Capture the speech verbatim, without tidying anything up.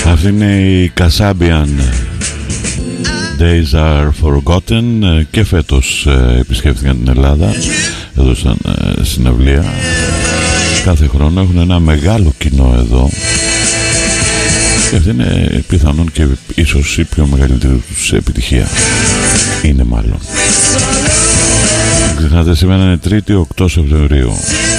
Αυτή είναι η Kasabian, Days Are Forgotten, και φέτος επισκέφθηκαν την Ελλάδα, έδωσαν συναυλία. Κάθε χρόνο έχουν ένα μεγάλο κοινό εδώ και αυτή είναι πιθανόν και ίσως η πιο μεγαλύτερη τους επιτυχία. Είναι μάλλον. Ξεχνάτε, σήμερα είναι Τρίτη, οκτώ Σεπτεμβρίου.